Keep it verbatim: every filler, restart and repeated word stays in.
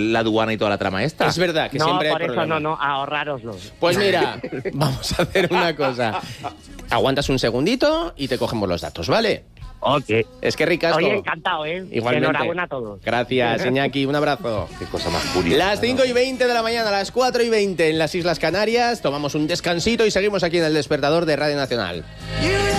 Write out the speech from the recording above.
la aduana y toda la trama esta. Es verdad que no, siempre hay por eso problemas. no, no, ahorrároslo. Pues mira, vamos a hacer una cosa. Aguantas un segundito y te cogemos los datos, ¿vale? Ok. Es que ricasco. Oye, encantado, ¿eh? Igualmente. Enhorabuena a todos. Gracias, Iñaki. Un abrazo. Qué cosa más curiosa. Las cinco y veinte de la mañana, las cuatro y veinte en las Islas Canarias. Tomamos un descansito y seguimos aquí en El Despertador de Radio Nacional.